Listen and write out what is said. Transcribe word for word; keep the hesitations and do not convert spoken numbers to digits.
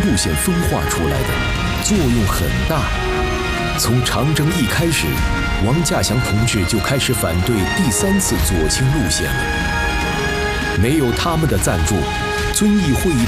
路线分化出来的，作用很大。从长征一开始，王稼祥同志就开始反对第三次左倾路线了。没有他们的赞助，遵义会议